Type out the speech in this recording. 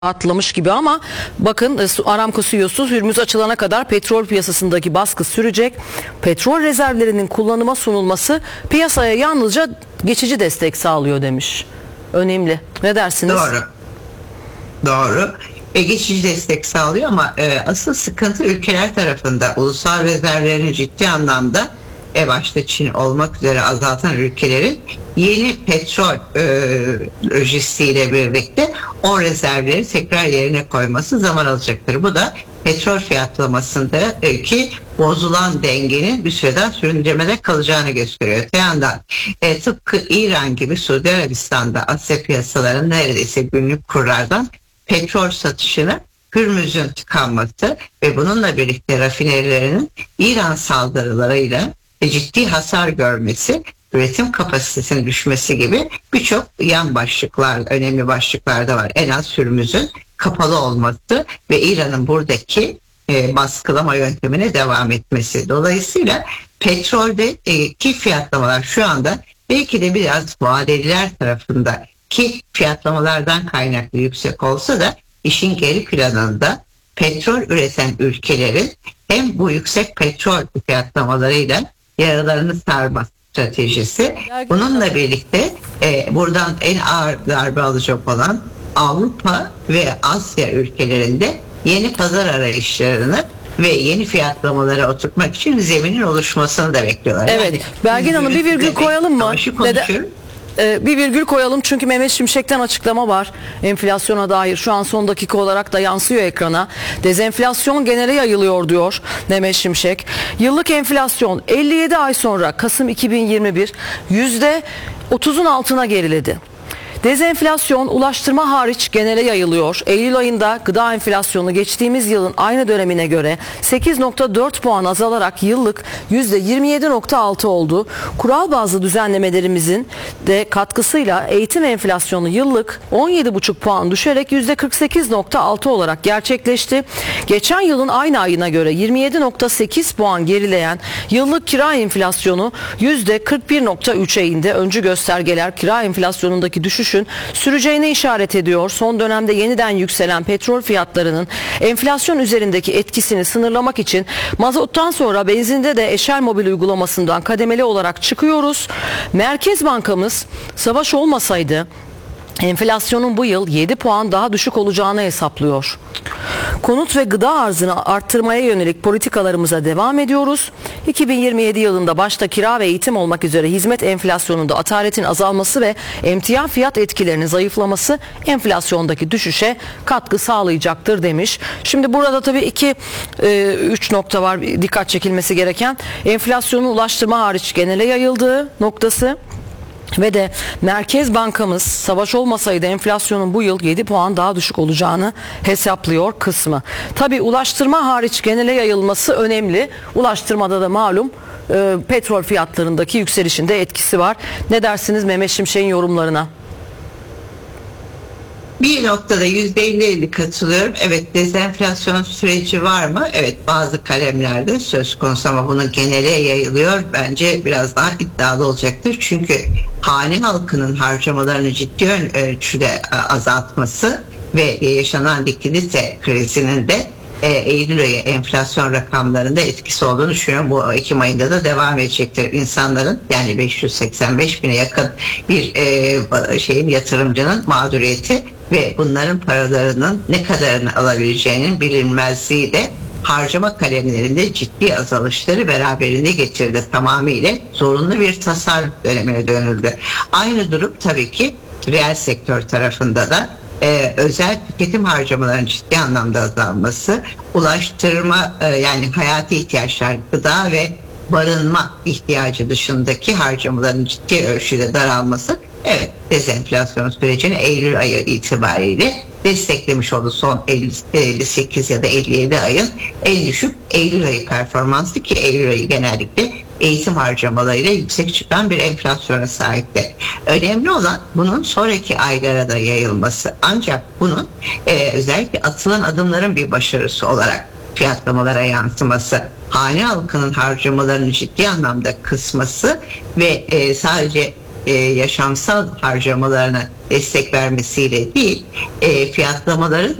atlamış gibi ama bakın Aramco CEO'su Hürmüz açılana kadar petrol piyasasındaki baskı sürecek. Petrol rezervlerinin kullanıma sunulması piyasaya yalnızca geçici destek sağlıyor demiş. Önemli. Ne dersiniz? Doğru. Doğru. Geçici destek sağlıyor ama asıl sıkıntı ülkeler tarafında ulusal rezervlerini ciddi anlamda başta Çin olmak üzere azaltan ülkelerin yeni petrol lojistiğiyle birlikte o rezervleri tekrar yerine koyması zaman alacaktır. Bu da petrol fiyatlamasındaki bozulan dengenin bir süreden sürüncemede kalacağını gösteriyor. Öte yandan tıpkı İran gibi Suudi Arabistan'da Asya piyasalarının neredeyse günlük kurlardan petrol satışını Hürmüz'ün tıkanması ve bununla birlikte rafinerilerinin İran saldırılarıyla ciddi hasar görmesi, üretim kapasitesinin düşmesi gibi birçok yan başlıklar, önemli başlıklar da var. En az Hürmüz'ün kapalı olması ve İran'ın buradaki baskılama yöntemine devam etmesi. Dolayısıyla petroldeki fiyatlamalar şu anda belki de biraz vadeliler tarafında ki fiyatlamalardan kaynaklı yüksek olsa da işin geri planında petrol üreten ülkelerin hem bu yüksek petrol fiyatlamalarıyla yaralarını sarma stratejisi, bununla birlikte buradan en ağır darbe alacak olan Avrupa ve Asya ülkelerinde yeni pazar arayışlarını ve yeni fiyatlamaları oturtmak için zeminin oluşmasını da bekliyorlar. Evet. Yani, Belgin Hanım bir virgül koyalım mı? Bir virgül koyalım çünkü Mehmet Şimşek'ten açıklama var enflasyona dair. Şu an son dakika olarak da yansıyor ekrana. Dezenflasyon genele yayılıyor diyor Mehmet Şimşek. Yıllık enflasyon 57 ay sonra Kasım 2021 %30'un altına geriledi. Dezenflasyon ulaştırma hariç genele yayılıyor. Eylül ayında gıda enflasyonu geçtiğimiz yılın aynı dönemine göre 8,4 puan azalarak yıllık %27,6 oldu. Kural bazlı düzenlemelerimizin de katkısıyla eğitim enflasyonu yıllık 17,5 puan düşerek %48,6 olarak gerçekleşti. Geçen yılın aynı ayına göre 27,8 puan gerileyen yıllık kira enflasyonu %41,3'e indi. Öncü göstergeler kira enflasyonundaki düşüş süreceğine işaret ediyor. Son dönemde yeniden yükselen petrol fiyatlarının enflasyon üzerindeki etkisini sınırlamak için mazottan sonra benzinde de eşel mobil uygulamasından kademeli olarak çıkıyoruz. Merkez Bankamız savaş olmasaydı enflasyonun bu yıl 7 puan daha düşük olacağını hesaplıyor. Konut ve gıda arzını arttırmaya yönelik politikalarımıza devam ediyoruz. 2027 yılında başta kira ve eğitim olmak üzere hizmet enflasyonunda ataretin azalması ve emtia fiyat etkilerinin zayıflaması enflasyondaki düşüşe katkı sağlayacaktır demiş. Şimdi burada tabii 3 nokta var dikkat çekilmesi gereken. Enflasyonun ulaştırma hariç genele yayıldığı noktası. Ve de Merkez Bankamız savaş olmasaydı enflasyonun bu yıl 7 puan daha düşük olacağını hesaplıyor kısmı. Tabii ulaştırma hariç genele yayılması önemli. Ulaştırmada da malum petrol fiyatlarındaki yükselişin de etkisi var. Ne dersiniz Mehmet Şimşek'in yorumlarına? Bir noktada %50-50 katılıyorum. Evet, dezenflasyon süreci var mı? Evet, bazı kalemlerde söz konusu ama bunun genele yayılıyor. Bence biraz daha iddialı olacaktır. Çünkü hane halkının harcamalarını ciddi ölçüde azaltması ve yaşanan likidite krizinin de Eylül ayı enflasyon rakamlarında etkisi olduğunu düşünüyorum. Bu Ekim ayında da devam edecektir. İnsanların yani 585 bine yakın bir yatırımcının mağduriyeti ve bunların paralarının ne kadarını alabileceğinin bilinmezliği de harcama kalemlerinde ciddi azalışları beraberinde getirdi. Tamamıyla zorunlu bir tasarruf dönemine dönüldü. Aynı durum tabii ki reel sektör tarafında da özel tüketim harcamalarının ciddi anlamda azalması, ulaştırma yani hayati ihtiyaçlar, gıda ve barınma ihtiyacı dışındaki harcamaların ciddi ölçüde daralması, evet, dezenflasyon sürecini Eylül ayı itibariyle desteklemiş oldu. Son 58 ya da 57 ayın en düşük Eylül ayı performansı ki Eylül ayı genellikle eğitim harcamalarıyla yüksek çıkan bir enflasyona sahipti. Önemli olan bunun sonraki aylara da yayılması. Ancak bunun özellikle atılan adımların bir başarısı olarak fiyatlamalara yansıması, hane halkının harcamalarını ciddi anlamda kısması ve sadece yaşamsal harcamalarına destek vermesiyle değil, fiyatlamaların